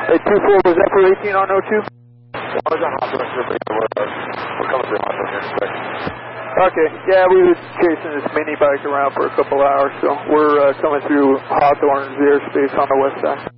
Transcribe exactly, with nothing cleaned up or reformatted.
Hey, two four, was that for eighteen on oh two? I was on Hawthorne here, but we're, uh, we're coming through Hawthorne here in a second. Okay, yeah, we were chasing this mini bike around for a couple hours, so we're uh, coming through Hawthorne's airspace on the west side.